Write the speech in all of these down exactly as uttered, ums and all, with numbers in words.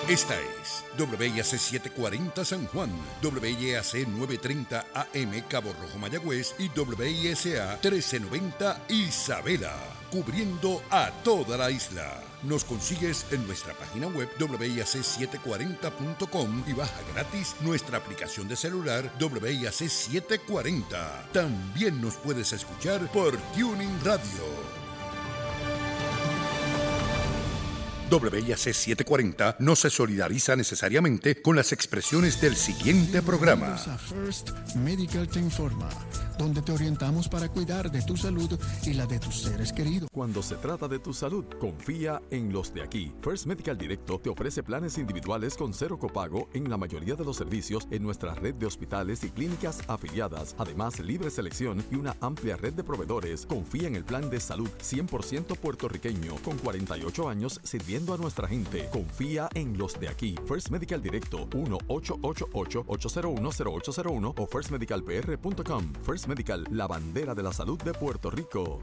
Esta es W I A C setecientos cuarenta San Juan, W I A C novecientos treinta A M Cabo Rojo Mayagüez y W I S A trece noventa Isabela, cubriendo a toda la isla. Nos consigues en nuestra página web W I A C setecientos cuarenta punto com y baja gratis nuestra aplicación de celular W I A C setecientos cuarenta. También nos puedes escuchar por Tuning Radio. W I A C setecientos cuarenta no se solidariza necesariamente con las expresiones del siguiente programa. Bienvenidos a First Medical Te Informa, donde te orientamos para cuidar de tu salud y la de tus seres queridos. Cuando se trata de tu salud, confía en los de aquí. First Medical Directo te ofrece planes individuales con cero copago en la mayoría de los servicios en nuestra red de hospitales y clínicas afiliadas. Además, libre selección y una amplia red de proveedores. Confía en el plan de salud cien por ciento puertorriqueño con cuarenta y ocho años sirviendo a nuestra gente. Confía en los de aquí. First Medical Directo uno ocho ocho ocho, ocho cero uno, cero ocho cero uno o first medical p r punto com. First Medical, la bandera de la salud de Puerto Rico.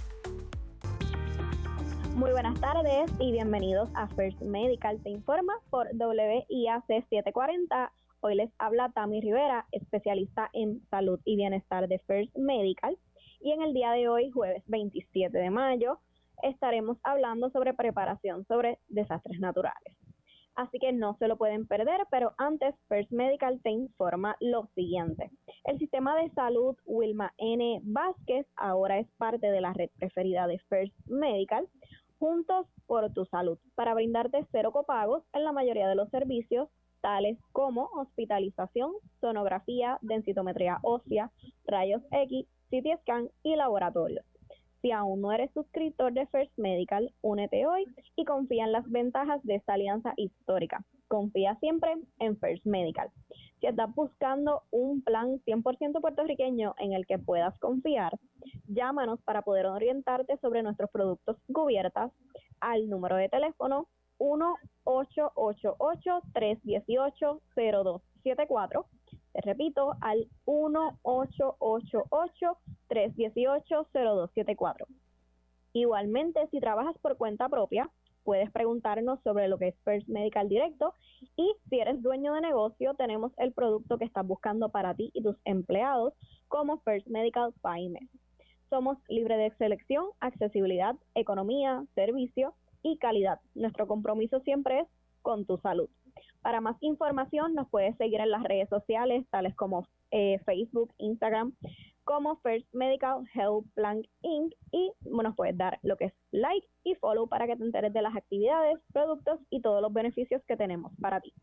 Muy buenas tardes y bienvenidos a First Medical Te Informa por W I A C setecientos cuarenta. Hoy les habla Tami Rivera, especialista en salud y bienestar de First Medical. Y en el día de hoy, jueves veintisiete de mayo, estaremos hablando sobre preparación sobre desastres naturales. Así que no se lo pueden perder, pero antes First Medical te informa lo siguiente. El sistema de salud Wilma N. Vázquez ahora es parte de la red preferida de First Medical, Juntos por tu Salud, para brindarte cero copagos en la mayoría de los servicios, tales como hospitalización, sonografía, densitometría ósea, rayos X, C T scan y laboratorios. Si aún no eres suscriptor de First Medical, únete hoy y confía en las ventajas de esta alianza histórica. Confía siempre en First Medical. Si estás buscando un plan cien por ciento puertorriqueño en el que puedas confiar, llámanos para poder orientarte sobre nuestros productos cubiertas al número de teléfono uno ocho ocho ocho, tres uno ocho, cero dos siete cuatro. Te repito, al uno ocho ocho ocho, tres uno ocho, cero dos siete cuatro. Igualmente, si trabajas por cuenta propia, puedes preguntarnos sobre lo que es First Medical Directo, y si eres dueño de negocio, tenemos el producto que estás buscando para ti y tus empleados como First Medical Pyme. Somos libres de selección, accesibilidad, economía, servicio y calidad. Nuestro compromiso siempre es con tu salud. Para más información nos puedes seguir en las redes sociales tales como eh, Facebook, Instagram, como First Medical Health Plan Incorporated, y nos puedes dar lo que es like y follow para que te enteres de las actividades, productos y todos los beneficios que tenemos para ti.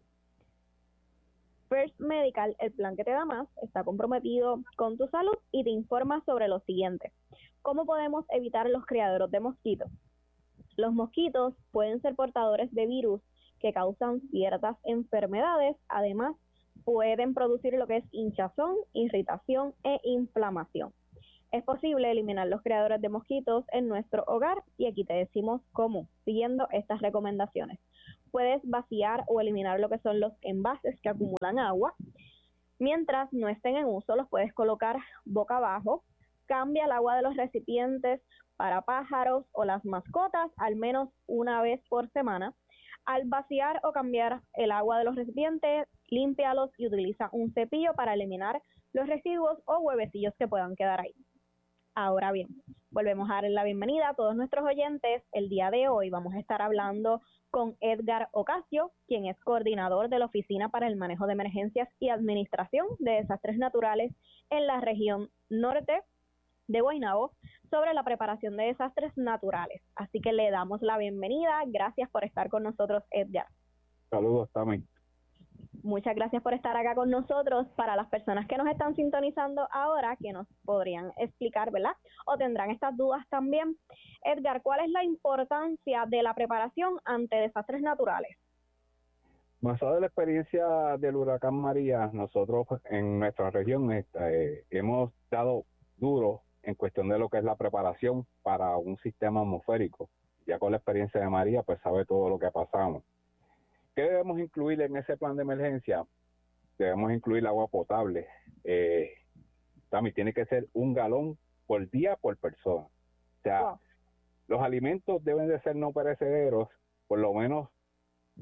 First Medical, el plan que te da más, está comprometido con tu salud y te informa sobre lo siguiente. ¿Cómo podemos evitar los criaderos de mosquitos? Los mosquitos pueden ser portadores de virus que causan ciertas enfermedades. Además, pueden producir lo que es hinchazón, irritación e inflamación. Es posible eliminar los criadores de mosquitos en nuestro hogar y aquí te decimos cómo, siguiendo estas recomendaciones. Puedes vaciar o eliminar lo que son los envases que acumulan agua. Mientras no estén en uso, los puedes colocar boca abajo. Cambia el agua de los recipientes para pájaros o las mascotas al menos una vez por semana. Al vaciar o cambiar el agua de los recipientes, límpialos y utiliza un cepillo para eliminar los residuos o huevecillos que puedan quedar ahí. Ahora bien, volvemos a dar la bienvenida a todos nuestros oyentes. El día de hoy vamos a estar hablando con Edgar Ocasio, quien es coordinador de la Oficina para el Manejo de Emergencias y Administración de Desastres Naturales en la región norte de Guaynabo, sobre la preparación de desastres naturales. Así que le damos la bienvenida. Gracias por estar con nosotros, Edgar. Saludos, Tami. Muchas gracias por estar acá con nosotros. Para las personas que nos están sintonizando ahora, que nos podrían explicar, ¿verdad? O tendrán estas dudas también. Edgar, ¿cuál es la importancia de la preparación ante desastres naturales? Basado en la experiencia del huracán María, nosotros en nuestra región eh, hemos dado duro en cuestión de lo que es la preparación para un sistema atmosférico. Ya con la experiencia de María, pues sabe todo lo que pasamos. ¿Qué debemos incluir en ese plan de emergencia? Debemos incluir agua potable. Eh, también tiene que ser un galón por día por persona. O sea, wow. Los alimentos deben de ser no perecederos, por lo menos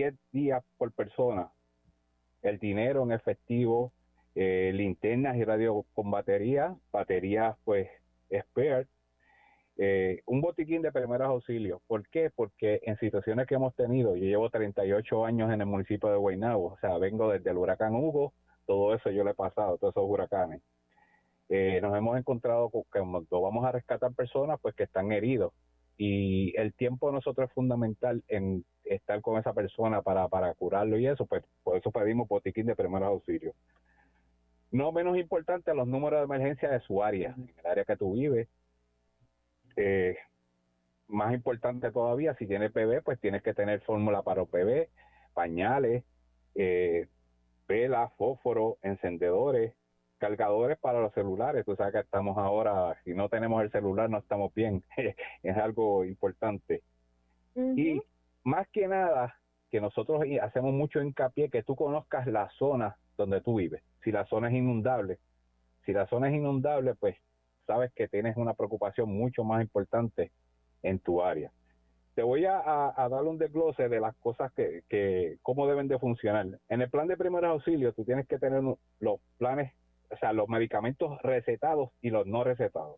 diez días por persona. El dinero en efectivo, eh, linternas y radio con batería, baterías pues spare, eh, un botiquín de primeros auxilios. ¿Por qué? Porque en situaciones que hemos tenido, yo llevo treinta y ocho años en el municipio de Guaynabo, o sea, vengo desde el huracán Hugo, todo eso yo le he pasado, todos esos huracanes. Eh, nos hemos encontrado con que cuando vamos a rescatar personas pues que están heridos, y el tiempo de nosotros es fundamental en estar con esa persona para, para curarlo y eso, pues por eso pedimos botiquín de primeros auxilios. No menos importante, los números de emergencia de su área, en el área que tú vives. Eh, más importante todavía, si tienes bebé, pues tienes que tener fórmula para los bebés, pañales, eh, velas, fósforo, encendedores, cargadores para los celulares. Tú sabes que estamos ahora, si no tenemos el celular no estamos bien, es algo importante. Uh-huh. Y más que nada, que nosotros hacemos mucho hincapié que tú conozcas la zona donde tú vives. Si la zona es inundable, si la zona es inundable, pues sabes que tienes una preocupación mucho más importante en tu área. Te voy a, a, a dar un desglose de las cosas que, que, cómo deben de funcionar. En el plan de primeros auxilios, tú tienes que tener los planes, o sea, los medicamentos recetados y los no recetados.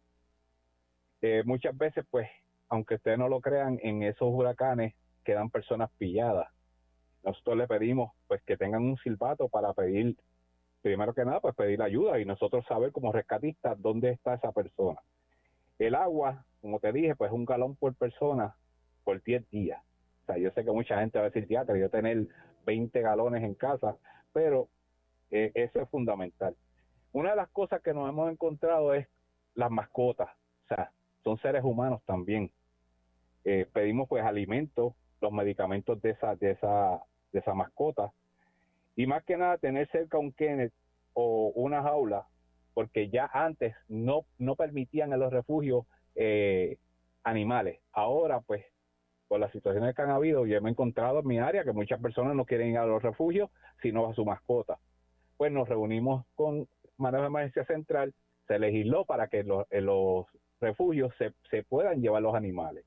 Eh, muchas veces, pues, aunque ustedes no lo crean, en esos huracanes quedan personas pilladas. Nosotros le pedimos, pues, que tengan un silbato para pedir, primero que nada, pues, pedir ayuda y nosotros saber como rescatistas dónde está esa persona. El agua, como te dije, pues, un galón por persona por diez días. O sea, yo sé que mucha gente va a decir, teatro, yo tener veinte galones en casa, pero eh, eso es fundamental. Una de las cosas que nos hemos encontrado es las mascotas, o sea, son seres humanos también. Eh, pedimos pues alimentos, los medicamentos de esa, de esa, de esa mascota, y más que nada tener cerca un kennel o una jaula, porque ya antes no, no permitían en los refugios eh, animales. Ahora pues, por las situaciones que han habido, yo me he encontrado en mi área que muchas personas no quieren ir a los refugios, sino a su mascota. Pues nos reunimos con Manejo de Emergencia Central, se legisló para que los, en los refugios se, se puedan llevar los animales.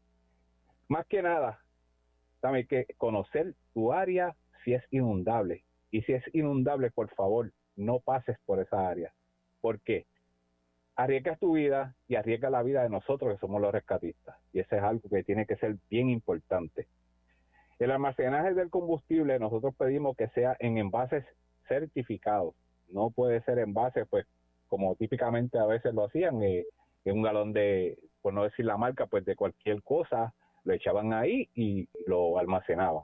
Más que nada, también hay que conocer tu área si es inundable. Y si es inundable, por favor, no pases por esa área. ¿Por qué? Arriesgas tu vida y arriesgas la vida de nosotros que somos los rescatistas. Y eso es algo que tiene que ser bien importante. El almacenaje del combustible nosotros pedimos que sea en envases certificados. No puede ser envase, pues, como típicamente a veces lo hacían, eh, en un galón de, por no decir la marca, pues de cualquier cosa, lo echaban ahí y lo almacenaban.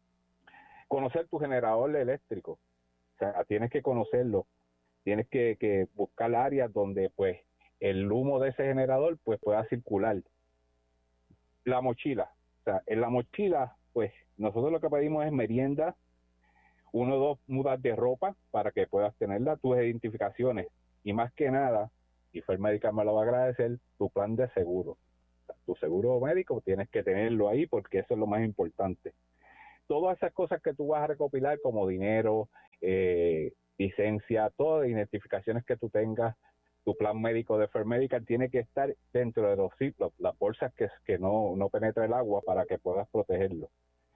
Conocer tu generador eléctrico, o sea, tienes que conocerlo, tienes que, que buscar áreas donde, pues, el humo de ese generador, pues, pueda circular. La mochila, o sea, en la mochila, pues, nosotros lo que pedimos es merienda, uno o dos mudas de ropa para que puedas tenerla, tus identificaciones y más que nada, y First Medical me lo va a agradecer, tu plan de seguro. O sea, tu seguro médico tienes que tenerlo ahí porque eso es lo más importante. Todas esas cosas que tú vas a recopilar como dinero, eh, licencia, todas las identificaciones que tú tengas, tu plan médico de First Medical tiene que estar dentro de los ciclos, las bolsas que, que no, no penetra el agua para que puedas protegerlo.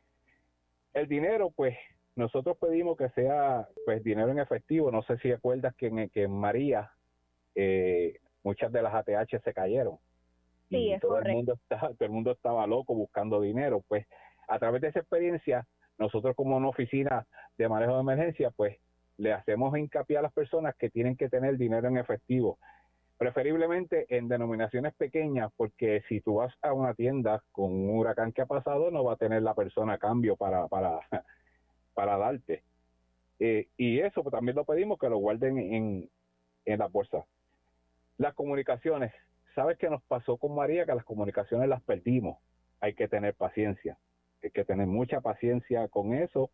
El dinero, pues, nosotros pedimos que sea pues dinero en efectivo. No sé si recuerdas que en, que en María eh, muchas de las A T H se cayeron. Sí, y es todo correcto. el mundo estaba, todo el mundo estaba loco buscando dinero. Pues a través de esa experiencia, nosotros como una oficina de manejo de emergencia, pues le hacemos hincapié a las personas que tienen que tener dinero en efectivo. Preferiblemente en denominaciones pequeñas, porque si tú vas a una tienda con un huracán que ha pasado, no va a tener la persona cambio para... para para darte. Eh, y eso pues, también lo pedimos que lo guarden en, en la bolsa. Las comunicaciones. ¿Sabes qué nos pasó con María? Que las comunicaciones las perdimos. Hay que tener paciencia. Hay que tener mucha paciencia con eso.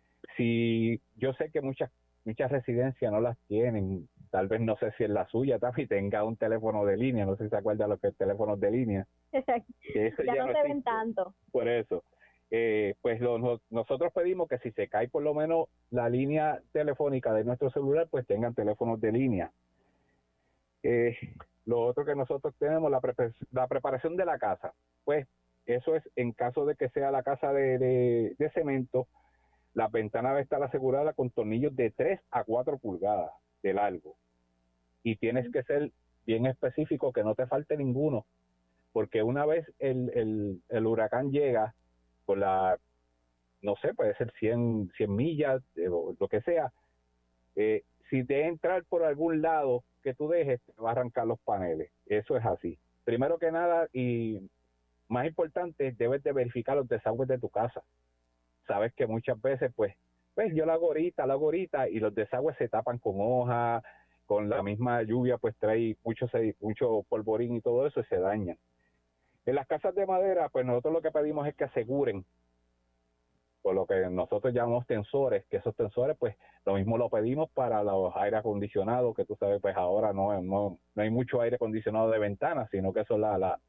Si yo sé que muchas muchas residencias no las tienen, tal vez no sé si es la suya también tenga un teléfono de línea, no sé si se acuerda de lo que es teléfonos de línea. Que ya, ya no, no se ven tanto. Por eso. Eh, pues lo, no, nosotros pedimos que si se cae por lo menos la línea telefónica de nuestro celular, pues tengan teléfonos de línea. Eh, lo otro que nosotros tenemos, la, pre la preparación de la casa. Pues Eso es en caso de que sea la casa de, de, de cemento, la ventana debe estar asegurada con tornillos de tres a cuatro pulgadas de largo. Y tienes que ser bien específico, que no te falte ninguno, porque una vez el, el, el huracán llega con la, no sé, puede ser cien, cien millas, eh, o lo que sea, eh, si te entrar por algún lado que tú dejes, te va a arrancar los paneles. Eso es así. Primero que nada, y más importante, debes de verificar los desagües de tu casa. Sabes que muchas veces, pues, pues yo lo hago ahorita, lo hago ahorita, y los desagües se tapan con hojas, con la misma lluvia, pues trae mucho, mucho polvorín y todo eso, y se dañan. En las casas de madera, pues nosotros lo que pedimos es que aseguren, por lo que nosotros llamamos tensores, que esos tensores, pues, lo mismo lo pedimos para los aire acondicionados, que tú sabes, pues ahora no, no, no hay mucho aire acondicionado de ventanas, sino que son la, la,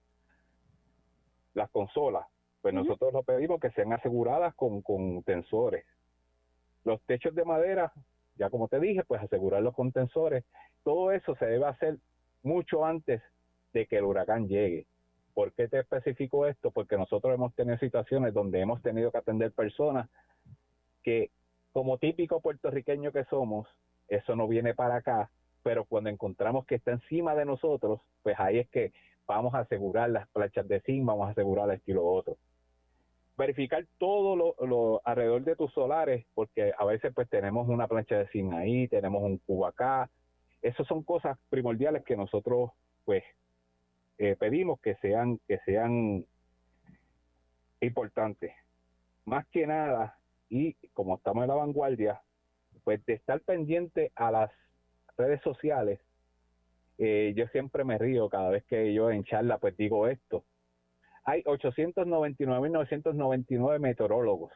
las consolas. Pues uh-huh. Nosotros lo pedimos que sean aseguradas con, con tensores. Los techos de madera, ya como te dije, pues asegurarlos con tensores. Todo eso se debe hacer mucho antes de que el huracán llegue. ¿Por qué te especifico esto? Porque nosotros hemos tenido situaciones donde hemos tenido que atender personas que, como típico puertorriqueño que somos, eso no viene para acá, pero cuando encontramos que está encima de nosotros, pues ahí es que vamos a asegurar las planchas de zinc, vamos a asegurar esto y lo otro. Verificar todo lo, lo alrededor de tus solares, porque a veces pues tenemos una plancha de zinc ahí, tenemos un cubo acá. Esas son cosas primordiales que nosotros pues eh, pedimos que sean que sean importantes. Más que nada, y como estamos en la vanguardia, pues de estar pendiente a las redes sociales. Eh, yo siempre me río cada vez que yo en charla pues digo esto. Hay ochocientos noventa y nueve mil novecientos noventa y nueve meteorólogos.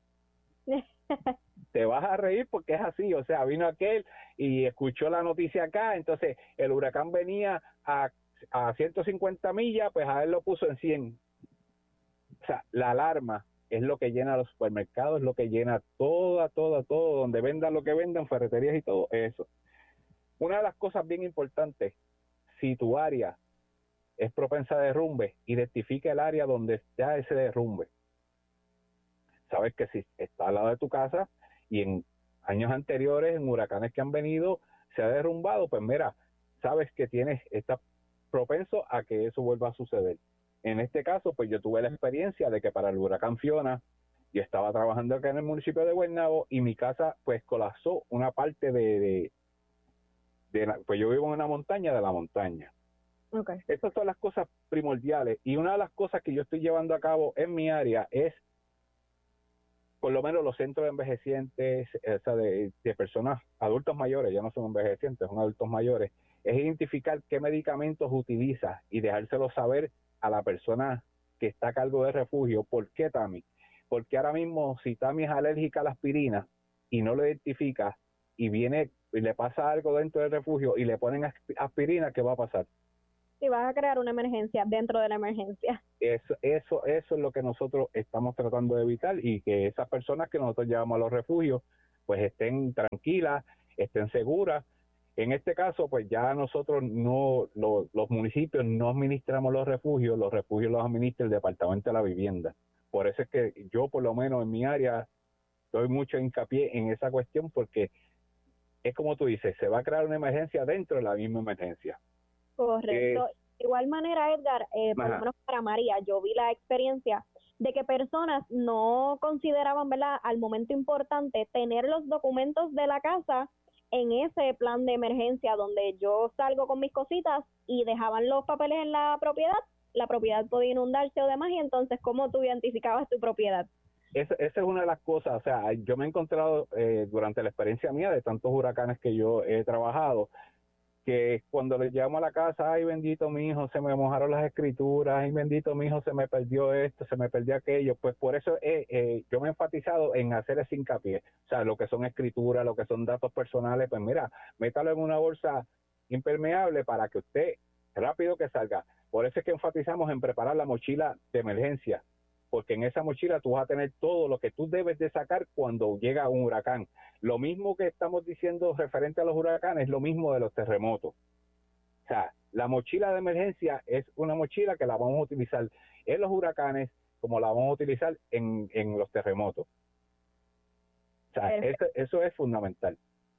Te vas a reír porque es así, o sea, vino aquel y escuchó la noticia acá, entonces el huracán venía a, a ciento cincuenta millas, pues a él lo puso en cien. O sea, la alarma es lo que llena los supermercados, es lo que llena toda, toda, todo, donde vendan lo que vendan, ferreterías y todo eso. Una de las cosas bien importantes, si tu área es propensa a derrumbe, identifica el área donde está ese derrumbe. Sabes que si está al lado de tu casa y en años anteriores, en huracanes que han venido, se ha derrumbado, pues mira, sabes que tienes, está propenso a que eso vuelva a suceder. En este caso, pues yo tuve la experiencia de que para el huracán Fiona, yo estaba trabajando acá en el municipio de Guaynabo y mi casa pues colapsó una parte de, de, de la, pues yo vivo en una montaña de la montaña. Okay. Estas son las cosas primordiales y una de las cosas que yo estoy llevando a cabo en mi área es por lo menos los centros de envejecientes, o sea, de, de personas, adultos mayores, ya no son envejecientes, son adultos mayores, es identificar qué medicamentos utiliza y dejárselo saber a la persona que está a cargo del refugio. ¿Por qué, Tami? Porque ahora mismo si Tami es alérgica a la aspirina y no lo identifica y viene y le pasa algo dentro del refugio y le ponen aspirina, ¿qué va a pasar? Y vas a crear una emergencia dentro de la emergencia. Eso, eso, eso es lo que nosotros estamos tratando de evitar y que esas personas que nosotros llevamos a los refugios pues estén tranquilas, estén seguras. En este caso, pues ya nosotros no, lo, los municipios no administramos los refugios, los refugios los administra el Departamento de la Vivienda. Por eso es que yo, por lo menos en mi área, doy mucho hincapié en esa cuestión porque es como tú dices, se va a crear una emergencia dentro de la misma emergencia. Correcto. Eh, de igual manera, Edgar, eh, por lo menos para María, yo vi la experiencia de que personas no consideraban, ¿verdad?, al momento importante tener los documentos de la casa en ese plan de emergencia donde yo salgo con mis cositas y dejaban los papeles en la propiedad, la propiedad podía inundarse o demás, y entonces, ¿cómo tú identificabas tu propiedad? Esa, esa es una de las cosas, o sea, yo me he encontrado eh, durante la experiencia mía de tantos huracanes que yo he trabajado, que cuando le llamo a la casa, ay bendito mi hijo, se me mojaron las escrituras, ay bendito mi hijo, se me perdió esto, se me perdió aquello, pues por eso eh, eh, yo me he enfatizado en hacer ese hincapié, o sea, lo que son escrituras, lo que son datos personales, pues mira, métalo en una bolsa impermeable para que usted, rápido que salga, por eso es que enfatizamos en preparar la mochila de emergencia, porque en esa mochila tú vas a tener todo lo que tú debes de sacar cuando llega un huracán. Lo mismo que estamos diciendo referente a los huracanes, lo mismo de los terremotos. O sea, La mochila de emergencia es una mochila que la vamos a utilizar en los huracanes como la vamos a utilizar en, en los terremotos. O sea, eso, eso es fundamental.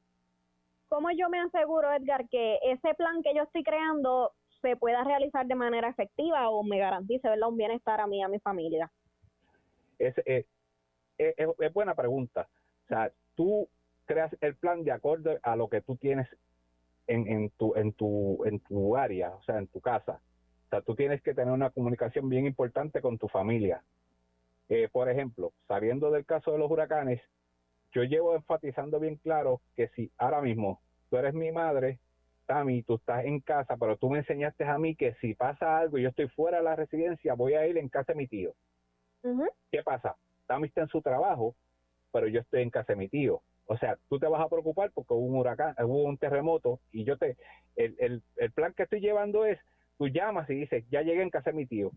¿Cómo yo me aseguro, Edgar, que ese plan que yo estoy creando se pueda realizar de manera efectiva o me garantice, ¿verdad?, un bienestar a mí y a mi familia? Es, es, es, es buena pregunta. O sea, tú creas el plan de acuerdo a lo que tú tienes en, en, tu, en, tu, en tu área, o sea, en tu casa. O sea, tú tienes que tener una comunicación bien importante con tu familia. Eh, por ejemplo, sabiendo del caso de los huracanes, yo llevo enfatizando bien claro que si ahora mismo tú eres mi madre, Tami, tú estás en casa, pero tú me enseñaste a mí que si pasa algo y yo estoy fuera de la residencia, voy a ir en casa de mi tío. Uh-huh. ¿Qué pasa? Tami está en su trabajo, pero yo estoy en casa de mi tío. O sea, tú te vas a preocupar porque hubo un huracán, hubo un terremoto y yo te... El, el, el plan que estoy llevando es, tú llamas y dices, ya llegué en casa de mi tío.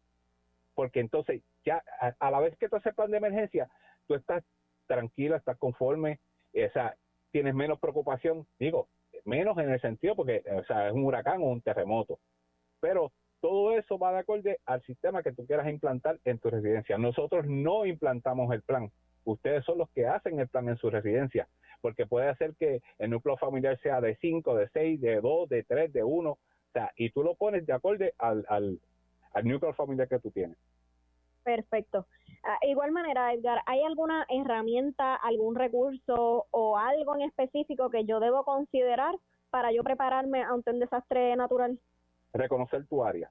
Porque entonces, ya a, a la vez que tú haces plan de emergencia, tú estás tranquila, estás conforme, o sea, tienes menos preocupación, digo, menos en el sentido porque, o sea, es un huracán o un terremoto, pero todo eso va de acuerdo al sistema que tú quieras implantar en tu residencia. Nosotros no implantamos el plan, ustedes son los que hacen el plan en su residencia, porque puede hacer que el núcleo familiar sea de cinco, de seis, de dos, de tres, de uno, o sea, y tú lo pones de acuerdo al, al, al núcleo familiar que tú tienes. Perfecto. Uh, igual manera, Edgar, ¿hay alguna herramienta, algún recurso o algo en específico que yo debo considerar para yo prepararme ante un desastre natural? Reconocer tu área.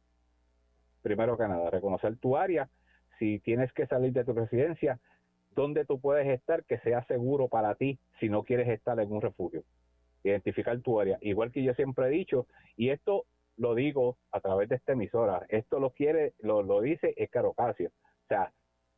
Primero que nada, reconocer tu área. Si tienes que salir de tu residencia, ¿dónde tú puedes estar que sea seguro para ti si no quieres estar en un refugio? Identificar tu área. Igual que yo siempre he dicho, y esto lo digo a través de esta emisora, esto lo quiere, lo, lo dice Edgar Ocasio. O sea,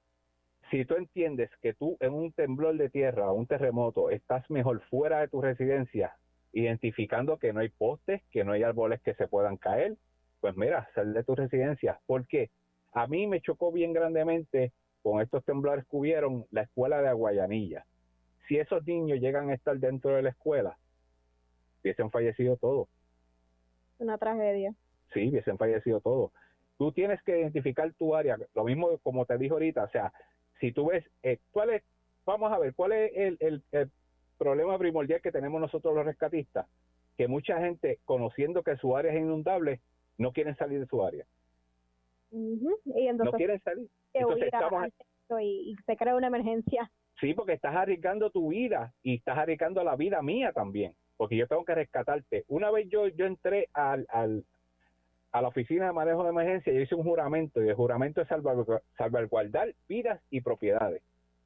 si tú entiendes que tú en un temblor de tierra o un terremoto estás mejor fuera de tu residencia, identificando que no hay postes, que no hay árboles que se puedan caer, pues mira, sal de tu residencia. ¿Por qué? A mí me chocó bien grandemente con estos temblores que hubieron la escuela de Aguayanilla. Si esos niños llegan a estar dentro de la escuela, hubiesen fallecido todos. Una tragedia. Sí, hubiesen fallecido todos. Tú tienes que identificar tu área, lo mismo como te dije ahorita, o sea, si tú ves, eh, ¿cuál es, vamos a ver, cuál es el, el, el problema primordial que tenemos nosotros los rescatistas? Que mucha gente, conociendo que su área es inundable, no quieren salir de su área. Uh-huh. Y entonces, no quieren salir. Que entonces estamos y, y se crea una emergencia. Sí, porque estás arriesgando tu vida y estás arriesgando la vida mía también, porque yo tengo que rescatarte. Una vez yo yo entré al, al a la oficina de manejo de emergencia, yo hice un juramento, y el juramento es salvagu- salvaguardar vidas y propiedades.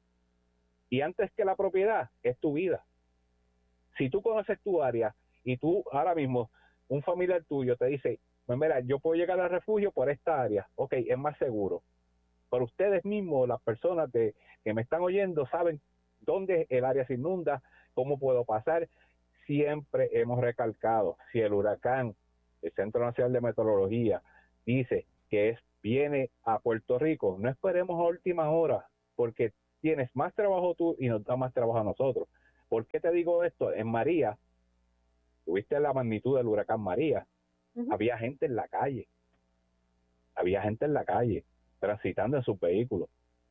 Y antes que la propiedad, es tu vida. Si tú conoces tu área, y tú ahora mismo, un familiar tuyo te dice, pues mira, yo puedo llegar al refugio por esta área, ok, es más seguro. Pero ustedes mismos, las personas de, que me están oyendo, saben dónde el área se inunda, cómo puedo pasar. Siempre hemos recalcado, si el huracán, el Centro Nacional de Meteorología, dice que es viene a Puerto Rico, no esperemos a última hora, porque tienes más trabajo tú y nos da más trabajo a nosotros. ¿Por qué te digo esto? En María, tuviste la magnitud del huracán María, uh-huh. Había gente en la calle, había gente en la calle, transitando en sus vehículos.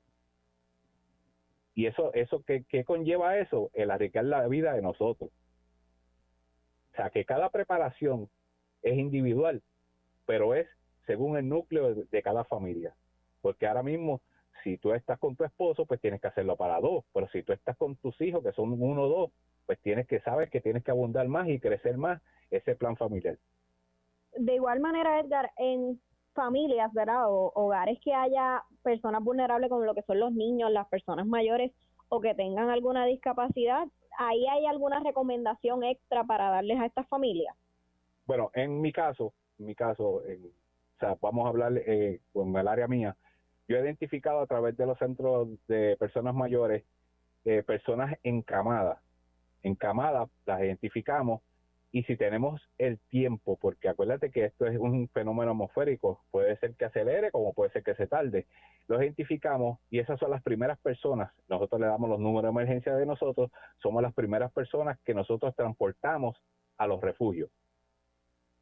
Y eso, eso ¿qué, qué conlleva eso? El arriesgar la vida de nosotros. O sea, que cada preparación es individual, pero es según el núcleo de, de cada familia. Porque ahora mismo, si tú estás con tu esposo, pues tienes que hacerlo para dos. Pero si tú estás con tus hijos, que son uno o dos, pues tienes que saber que tienes que abundar más y crecer más ese plan familiar. De igual manera, Edgar, en familias, ¿verdad? O hogares que haya personas vulnerables como lo que son los niños, las personas mayores o que tengan alguna discapacidad, ¿ahí hay alguna recomendación extra para darles a estas familias? Bueno, en mi caso, en mi caso, en, o sea, vamos a hablar eh, con el área mía, yo he identificado a través de los centros de personas mayores, eh, personas encamadas, encamadas, las identificamos. Y si tenemos el tiempo, porque acuérdate que esto es un fenómeno atmosférico, puede ser que acelere como puede ser que se tarde, los identificamos y esas son las primeras personas, nosotros le damos los números de emergencia de nosotros, somos las primeras personas que nosotros transportamos a los refugios.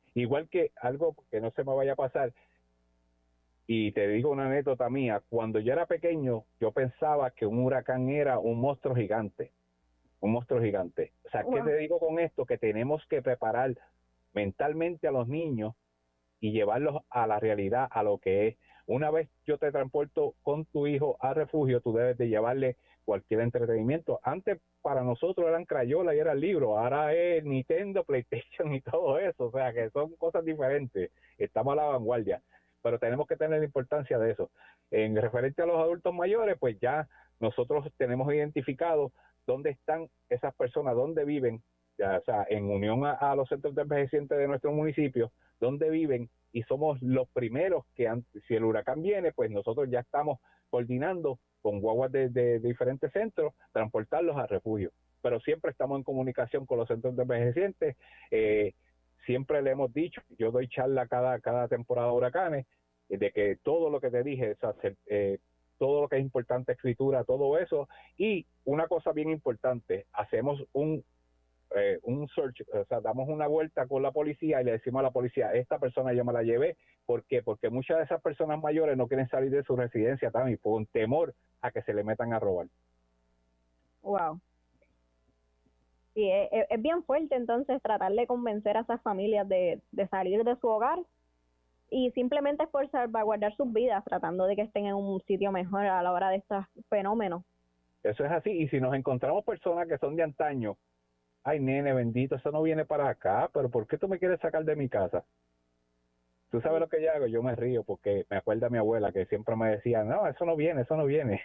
Igual que algo que no se me vaya a pasar, y te digo una anécdota mía, cuando yo era pequeño, yo pensaba que un huracán era un monstruo gigante, un monstruo gigante. O sea, wow. ¿Qué te digo con esto? Que tenemos que preparar mentalmente a los niños y llevarlos a la realidad, a lo que es. Una vez yo te transporto con tu hijo al refugio, tú debes de llevarle cualquier entretenimiento. Antes para nosotros eran crayolas y eran libros, ahora es Nintendo, PlayStation y todo eso, o sea que son cosas diferentes, estamos a la vanguardia, pero tenemos que tener importancia de eso. En referente a los adultos mayores, pues ya nosotros tenemos identificado dónde están esas personas, dónde viven, ya, o sea, en unión a, a los centros de envejecientes de nuestro municipio, dónde viven, y somos los primeros que, si el huracán viene, pues nosotros ya estamos coordinando con guaguas de, de, de diferentes centros, transportarlos al refugio. Pero siempre estamos en comunicación con los centros de envejecientes. Eh, siempre le hemos dicho, yo doy charla cada, cada temporada de huracanes, eh, de que todo lo que te dije, o sea, eh, todo lo que es importante, escritura, todo eso. Y una cosa bien importante, hacemos un Eh, un search, o sea, damos una vuelta con la policía y le decimos a la policía, esta persona yo me la llevé. ¿Por qué? Porque muchas de esas personas mayores no quieren salir de su residencia también por temor a que se le metan a robar. Wow. Sí, es, es bien fuerte entonces tratar de convencer a esas familias de, de salir de su hogar y simplemente es por salvaguardar sus vidas, tratando de que estén en un sitio mejor a la hora de estos fenómenos. Eso es así, y si nos encontramos personas que son de antaño, ay, nene, bendito, eso no viene para acá, pero ¿por qué tú me quieres sacar de mi casa? ¿Tú sabes lo que yo hago? Yo me río porque me acuerda a mi abuela que siempre me decía, no, eso no viene, eso no viene.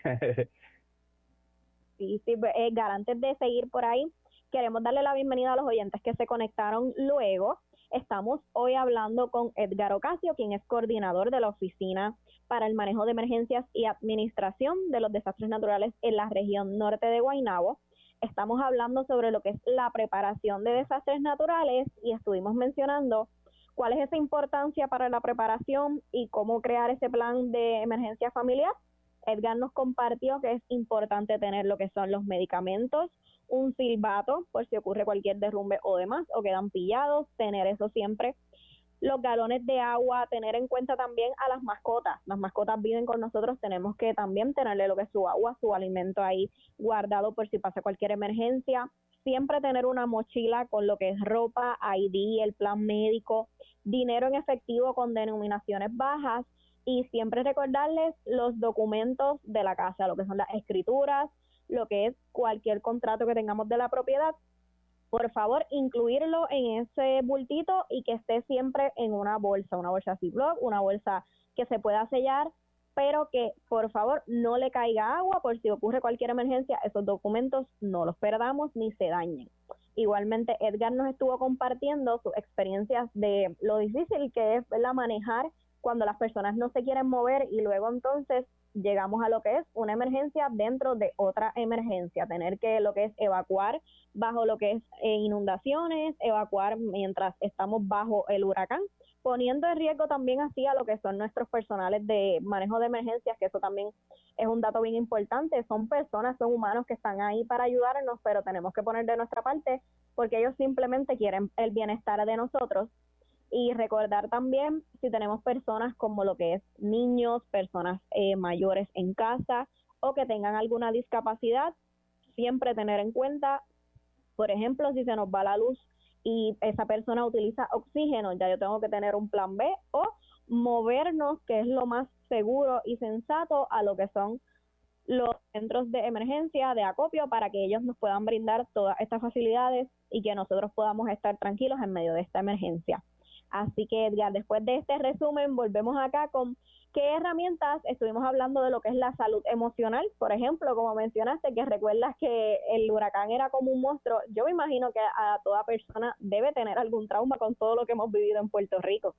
Sí, sí, Edgar, antes de seguir por ahí, queremos darle la bienvenida a los oyentes que se conectaron luego. Estamos hoy hablando con Edgar Ocasio, quien es coordinador de la Oficina para el Manejo de Emergencias y Administración de los Desastres Naturales en la región norte de Guaynabo. Estamos hablando sobre lo que es la preparación de desastres naturales y estuvimos mencionando cuál es esa importancia para la preparación y cómo crear ese plan de emergencia familiar. Edgar nos compartió que es importante tener lo que son los medicamentos, un silbato por si ocurre cualquier derrumbe o demás, o quedan pillados, tener eso siempre. Los galones de agua, tener en cuenta también a las mascotas. Las mascotas viven con nosotros, tenemos que también tenerle lo que es su agua, su alimento ahí guardado por si pasa cualquier emergencia. Siempre tener una mochila con lo que es ropa, I D, el plan médico, dinero en efectivo con denominaciones bajas y siempre recordarles los documentos de la casa, lo que son las escrituras, lo que es cualquier contrato que tengamos de la propiedad. Por favor, incluirlo en ese bultito y que esté siempre en una bolsa, una bolsa Ziploc, una bolsa que se pueda sellar, pero que por favor no le caiga agua por si ocurre cualquier emergencia, esos documentos no los perdamos ni se dañen. Igualmente, Edgar nos estuvo compartiendo sus experiencias de lo difícil que es, ¿verdad?, manejar cuando las personas no se quieren mover y luego entonces llegamos a lo que es una emergencia dentro de otra emergencia, tener que lo que es evacuar bajo lo que es eh, inundaciones, evacuar mientras estamos bajo el huracán, poniendo en riesgo también así a lo que son nuestros personales de manejo de emergencias, que eso también es un dato bien importante. Son personas, son humanos que están ahí para ayudarnos, pero tenemos que poner de nuestra parte porque ellos simplemente quieren el bienestar de nosotros. Y recordar también si tenemos personas como lo que es niños, personas eh, mayores en casa o que tengan alguna discapacidad, siempre tener en cuenta, por ejemplo, si se nos va la luz y esa persona utiliza oxígeno, ya yo tengo que tener un plan B o movernos, que es lo más seguro y sensato, a lo que son los centros de emergencia, de acopio, para que ellos nos puedan brindar todas estas facilidades y que nosotros podamos estar tranquilos en medio de esta emergencia. Así que, Edgar, después de este resumen, volvemos acá con qué herramientas. Estuvimos hablando de lo que es la salud emocional, por ejemplo, como mencionaste, que recuerdas que el huracán era como un monstruo. Yo me imagino que a toda persona debe tener algún trauma con todo lo que hemos vivido en Puerto Rico.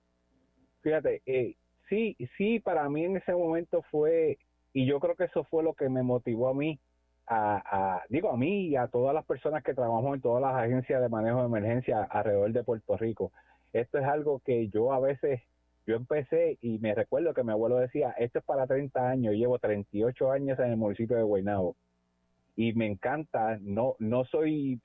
Fíjate, eh, sí, sí, para mí en ese momento fue, y yo creo que eso fue lo que me motivó a mí, a, a digo a mí y a todas las personas que trabajamos en todas las agencias de manejo de emergencia alrededor de Puerto Rico. Esto es algo que yo a veces, yo empecé y me recuerdo que mi abuelo decía, esto es para treinta años, yo llevo treinta y ocho años en el municipio de Guaynabo y me encanta, no no soy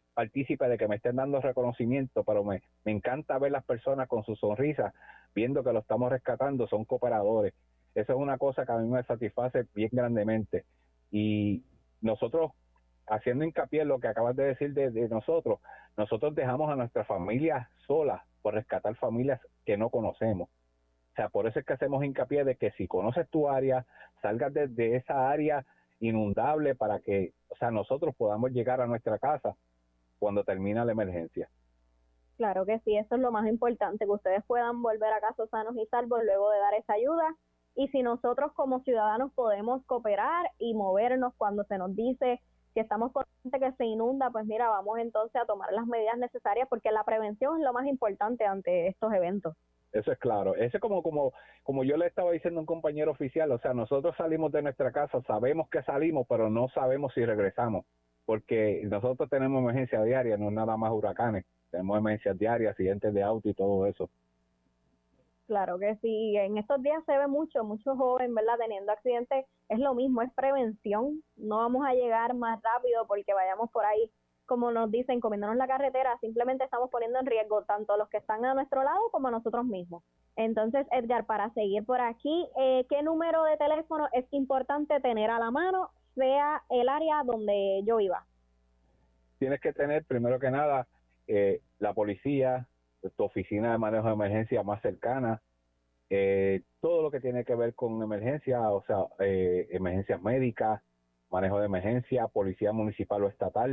partícipe de que me estén dando reconocimiento, pero me, me encanta ver las personas con su sonrisa, viendo que lo estamos rescatando, son cooperadores. Eso es una cosa que a mí me satisface bien grandemente. Y nosotros, haciendo hincapié en lo que acabas de decir de, de nosotros, nosotros dejamos a nuestras familias solas por rescatar familias que no conocemos. O sea, por eso es que hacemos hincapié de que si conoces tu área, salgas de, de esa área inundable para que, o sea, nosotros podamos llegar a nuestra casa cuando termina la emergencia. Claro que sí, eso es lo más importante, que ustedes puedan volver a casa sanos y salvos luego de dar esa ayuda. Y si nosotros como ciudadanos podemos cooperar y movernos cuando se nos dice que estamos conscientes que se inunda, pues mira, vamos entonces a tomar las medidas necesarias, porque la prevención es lo más importante ante estos eventos. Eso es claro. Eso es como, como, como yo le estaba diciendo a un compañero oficial, o sea, nosotros salimos de nuestra casa, sabemos que salimos, pero no sabemos si regresamos, porque nosotros tenemos emergencias diarias, no nada más huracanes, tenemos emergencias diarias, accidentes de auto y todo eso. Claro que sí, en estos días se ve mucho, mucho joven, ¿verdad?, teniendo accidentes. Es lo mismo, es prevención, no vamos a llegar más rápido porque vayamos por ahí, como nos dicen, comiéndonos la carretera, simplemente estamos poniendo en riesgo tanto a los que están a nuestro lado como a nosotros mismos. Entonces, Edgar, para seguir por aquí, eh, ¿qué número de teléfono es importante tener a la mano, sea el área donde yo iba? Tienes que tener, primero que nada, eh, la policía, tu oficina de manejo de emergencia más cercana, eh, todo lo que tiene que ver con emergencia, o sea, eh, emergencias médicas, manejo de emergencia, policía municipal o estatal.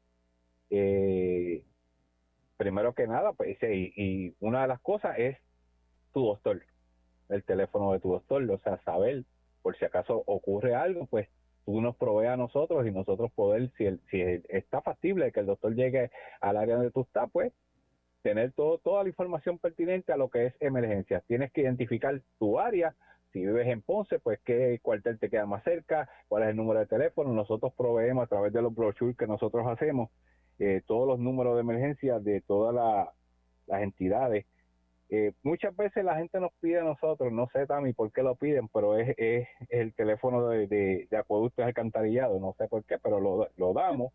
Eh, primero que nada, pues, y, y una de las cosas es tu doctor, el teléfono de tu doctor, o sea, saber, por si acaso ocurre algo, pues tú nos provees a nosotros y nosotros poder, si, el, si está factible que el doctor llegue al área donde tú estás, pues tener todo, toda la información pertinente a lo que es emergencia. Tienes que identificar tu área. Si vives en Ponce, pues qué cuartel te queda más cerca, cuál es el número de teléfono. Nosotros proveemos a través de los brochures que nosotros hacemos eh, todos los números de emergencia de todas la, las entidades. Eh, muchas veces la gente nos pide a nosotros, no sé, Tami, por qué lo piden, pero es, es el teléfono de, de, de acueductos alcantarillados, no sé por qué, pero lo, lo damos.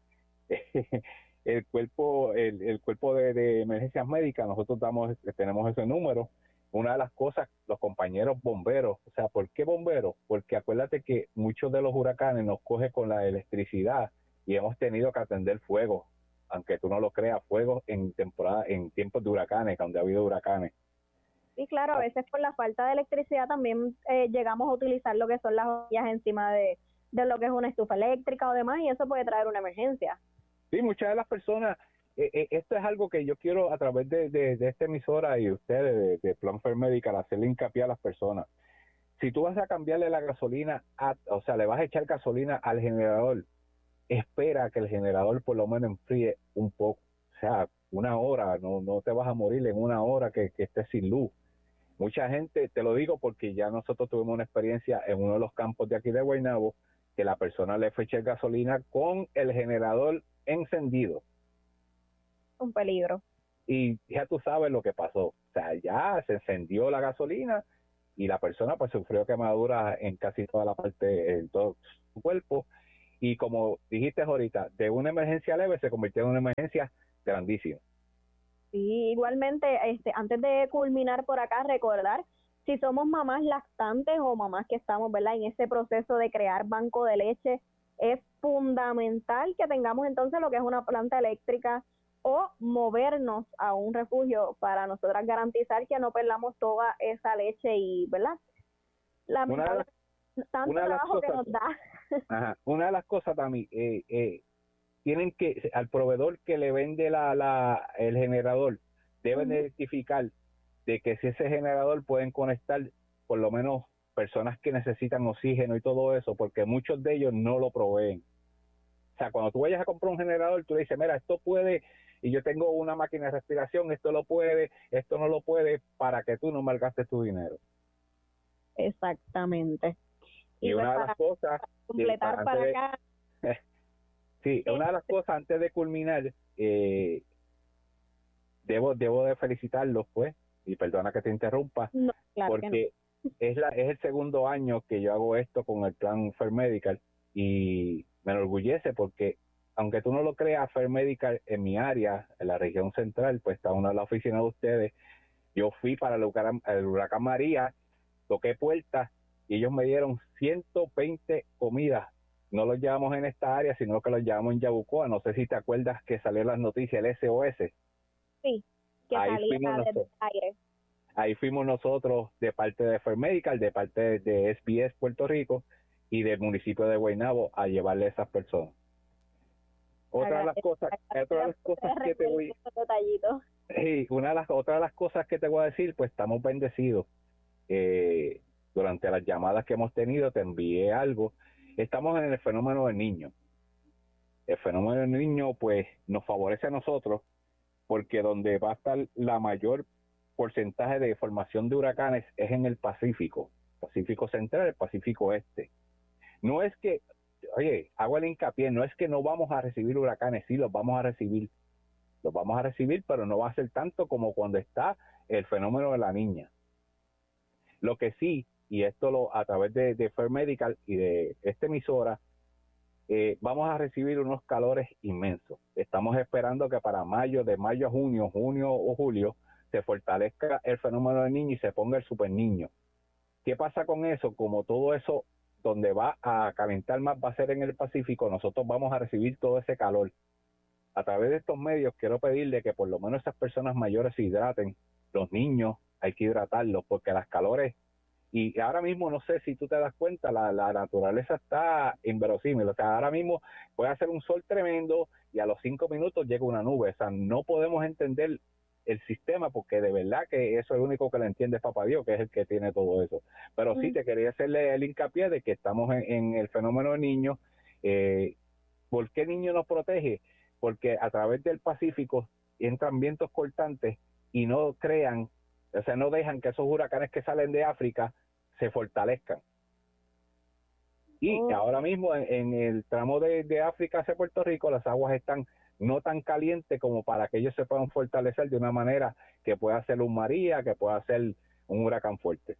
el cuerpo el, el cuerpo de, de emergencias médicas, nosotros damos tenemos ese número. Una de las cosas, los compañeros bomberos, o sea, ¿por qué bomberos? Porque acuérdate que muchos de los huracanes nos coge con la electricidad y hemos tenido que atender fuegos, aunque tú no lo creas, fuegos en temporada, en tiempos de huracanes, donde ha habido huracanes. Y claro, a veces por la falta de electricidad también eh, llegamos a utilizar lo que son las ollas encima de, de lo que es una estufa eléctrica o demás, y eso puede traer una emergencia. Sí, muchas de las personas, eh, eh, esto es algo que yo quiero a través de, de, de esta emisora y ustedes de, de Plan Fair Medical hacerle hincapié a las personas. Si tú vas a cambiarle la gasolina, a, o sea, le vas a echar gasolina al generador, espera que el generador por lo menos enfríe un poco, o sea, una hora, no, no te vas a morir en una hora que, que estés sin luz. Mucha gente, te lo digo porque ya nosotros tuvimos una experiencia en uno de los campos de aquí de Guaynabo, que la persona le fue a echar gasolina con el generador encendido. Un peligro. Y ya tú sabes lo que pasó. O sea, ya se encendió la gasolina y la persona pues sufrió quemaduras en casi toda la parte, en todo su cuerpo. Y como dijiste ahorita, de una emergencia leve se convirtió en una emergencia grandísima. Sí, igualmente, este, antes de culminar por acá, recordar, si somos mamás lactantes o mamás que estamos, ¿verdad?, en ese proceso de crear banco de leche, es fundamental que tengamos entonces lo que es una planta eléctrica o movernos a un refugio para nosotras garantizar que no perdamos toda esa leche y, ¿verdad? La, una de las, tanto una de las trabajo cosas, que nos da. Ajá, una de las cosas también, eh, eh, tienen que, al proveedor que le vende la, la el generador, deben uh-huh. identificar de que si ese generador pueden conectar por lo menos personas que necesitan oxígeno y todo eso, porque muchos de ellos no lo proveen. O sea, cuando tú vayas a comprar un generador, tú le dices, mira, esto puede, y yo tengo una máquina de respiración, esto lo puede, esto no lo puede, para que tú no malgastes tu dinero. Exactamente. Y, y una de las cosas... Completar para, para de, acá. Sí, una de las cosas antes de culminar, eh, debo debo de felicitarlos, pues, y perdona que te interrumpa, no, claro porque no. es la es el segundo año que yo hago esto con el Plan Fair Medical y me enorgullece porque aunque tú no lo creas, First Medical en mi área, en la región central, pues está una de las oficinas de ustedes. Yo fui para el huracán, el huracán María, toqué puertas y ellos me dieron ciento veinte comidas. No los llevamos en esta área, sino que los llevamos en Yabucoa. No sé si te acuerdas que salió en las noticias el S O S. Sí, que ahí salía fuimos desde el aire. Ahí fuimos nosotros de parte de First Medical, de parte de S B S Puerto Rico y del municipio de Guaynabo a llevarle a esas personas. Otra de las cosas, otra de las cosas que te voy, sí, una de las otra de las cosas que te voy a decir, pues estamos bendecidos. Eh, durante las llamadas que hemos tenido, te envié algo. Estamos en el fenómeno del niño. El fenómeno del niño, pues, nos favorece a nosotros porque donde va a estar la mayor porcentaje de formación de huracanes es en el Pacífico, Pacífico Central, el Pacífico Este. No es que Oye, hago el hincapié, no es que no vamos a recibir huracanes, sí, los vamos a recibir, los vamos a recibir, pero no va a ser tanto como cuando está el fenómeno de la niña. Lo que sí, y esto lo a través de, de First Medical y de esta emisora, eh, vamos a recibir unos calores inmensos. Estamos esperando que para mayo, de mayo a junio, junio o julio, se fortalezca el fenómeno del niño y se ponga el super niño. ¿Qué pasa con eso? Como todo eso donde va a calentar más va a ser en el Pacífico, nosotros vamos a recibir todo ese calor. A través de estos medios quiero pedirle que por lo menos esas personas mayores se hidraten, los niños hay que hidratarlos porque las calores, y ahora mismo no sé si tú te das cuenta, la, la naturaleza está inverosímil, o sea, ahora mismo puede hacer un sol tremendo y a los cinco minutos llega una nube, o sea, no podemos entender el sistema, porque de verdad que eso es lo único que le entiende Papá Dios, que es el que tiene todo eso. Pero sí, te quería hacerle el hincapié de que estamos en, en el fenómeno de niños. Eh, ¿Por qué niño nos protege? Porque a través del Pacífico entran vientos cortantes y no crean, o sea, no dejan que esos huracanes que salen de África se fortalezcan. Y oh. ahora mismo en, en el tramo de, de África hacia Puerto Rico, las aguas están no tan caliente como para que ellos se puedan fortalecer de una manera que pueda ser un María, que pueda ser un huracán fuerte.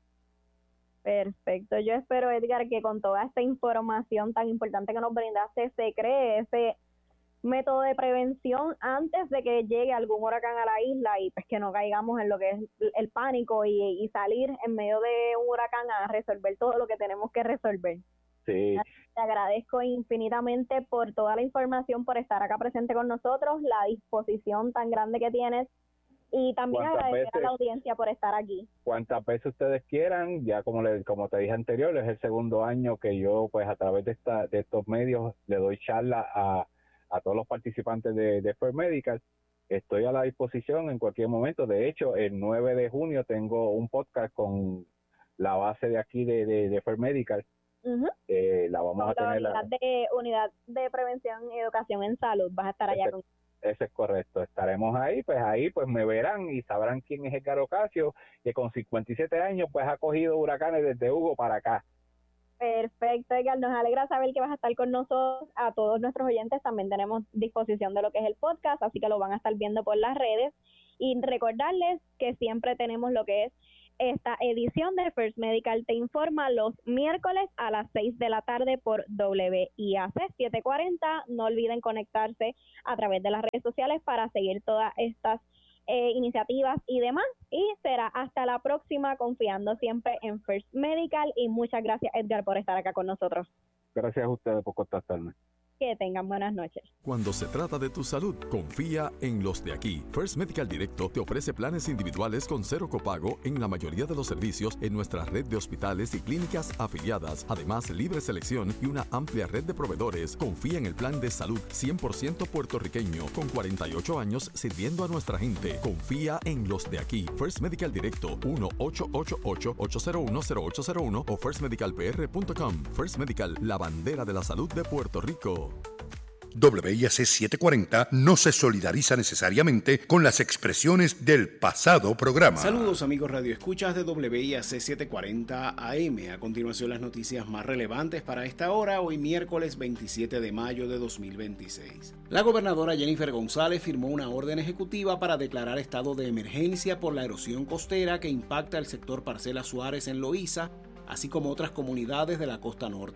Perfecto. Yo espero, Edgar, que con toda esta información tan importante que nos brindaste, se cree ese método de prevención antes de que llegue algún huracán a la isla y pues que no caigamos en lo que es el pánico y, y salir en medio de un huracán a resolver todo lo que tenemos que resolver. Sí. Te agradezco infinitamente por toda la información, por estar acá presente con nosotros, la disposición tan grande que tienes y también agradecer veces, a la audiencia por estar aquí. Cuantas veces ustedes quieran, ya como le, como te dije anterior, es el segundo año que yo pues a través de esta de estos medios le doy charla a, a todos los participantes de, de First Medical. Estoy a la disposición en cualquier momento. De hecho, el nueve de junio tengo un podcast con la base de aquí de, de, de First Medical. Uh-huh. Eh, la vamos con a tener la unidad, la... de, unidad de prevención y educación en salud. Vas a estar allá ese, con ese es correcto, estaremos ahí, pues ahí pues me verán y sabrán quién es Edgar Ocasio, que con cincuenta y siete años pues ha cogido huracanes desde Hugo para acá. Perfecto, Edgar, nos alegra saber que vas a estar con nosotros. A todos nuestros oyentes también tenemos disposición de lo que es el podcast, así que lo van a estar viendo por las redes, y recordarles que siempre tenemos lo que es esta edición de First Medical Te Informa los miércoles a las seis de la tarde por W I A C setecientos cuarenta. No olviden conectarse a través de las redes sociales para seguir todas estas eh, iniciativas y demás. Y será hasta la próxima, confiando siempre en First Medical. Y muchas gracias, Edgar, por estar acá con nosotros. Gracias a ustedes por contactarme. Que tengan buenas noches. Cuando se trata de tu salud, confía en los de aquí. First Medical Directo te ofrece planes individuales con cero copago en la mayoría de los servicios en nuestra red de hospitales y clínicas afiliadas. Además, libre selección y una amplia red de proveedores. Confía en el plan de salud cien por ciento puertorriqueño con cuarenta y ocho años sirviendo a nuestra gente. Confía en los de aquí. First Medical Directo uno ocho ocho ocho, ocho cero uno, cero ocho cero uno o first medical p r punto com. First Medical, la bandera de la salud de Puerto Rico. W I A C setecientos cuarenta no se solidariza necesariamente con las expresiones del pasado programa. Saludos amigos radioescuchas de W I A C setecientos cuarenta A M. A continuación las noticias más relevantes para esta hora, hoy miércoles veintisiete de mayo de dos mil veintiséis. La gobernadora Jennifer González firmó una orden ejecutiva para declarar estado de emergencia por la erosión costera que impacta el sector Parcela Suárez en Loíza, así como otras comunidades de la costa norte.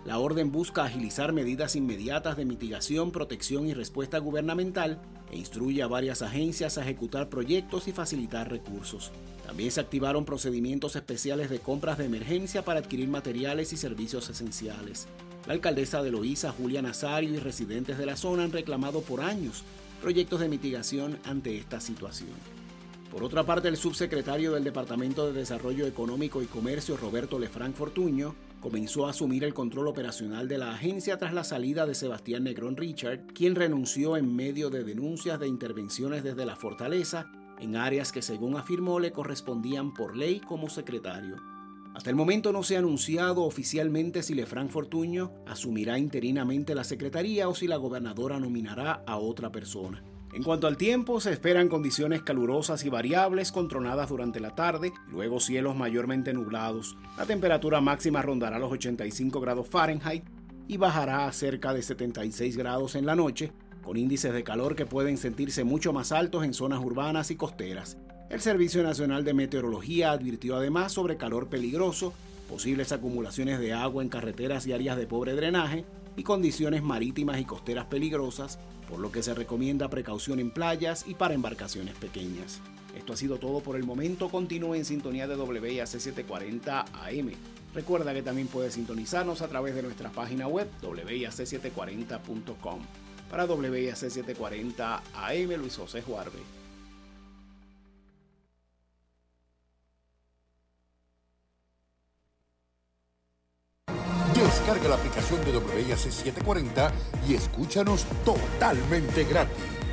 La orden busca agilizar medidas inmediatas de mitigación, protección y respuesta gubernamental e instruye a varias agencias a ejecutar proyectos y facilitar recursos. También se activaron procedimientos especiales de compras de emergencia para adquirir materiales y servicios esenciales. La alcaldesa de Loíza, Julia Nazario, y residentes de la zona han reclamado por años proyectos de mitigación ante esta situación. Por otra parte, el subsecretario del Departamento de Desarrollo Económico y Comercio, Roberto Lefranc Fortuño, comenzó a asumir el control operacional de la agencia tras la salida de Sebastián Negrón Richard, quien renunció en medio de denuncias de intervenciones desde la fortaleza en áreas que, según afirmó, le correspondían por ley como secretario. Hasta el momento no se ha anunciado oficialmente si Lefranc Fortuño asumirá interinamente la secretaría o si la gobernadora nominará a otra persona. En cuanto al tiempo, se esperan condiciones calurosas y variables con tronadas durante la tarde, y luego cielos mayormente nublados. La temperatura máxima rondará los ochenta y cinco grados Fahrenheit y bajará a cerca de setenta y seis grados en la noche, con índices de calor que pueden sentirse mucho más altos en zonas urbanas y costeras. El Servicio Nacional de Meteorología advirtió además sobre calor peligroso, posibles acumulaciones de agua en carreteras y áreas de pobre drenaje y condiciones marítimas y costeras peligrosas, por lo que se recomienda precaución en playas y para embarcaciones pequeñas. Esto ha sido todo por el momento. Continúe en sintonía de W I A C setecientos cuarenta A M. Recuerda que también puedes sintonizarnos a través de nuestra página web w i a c setecientos cuarenta punto com. Para W I A C setecientos cuarenta A M, Luis José Juarbe. Descarga la aplicación de W I A C setecientos cuarenta y escúchanos totalmente gratis.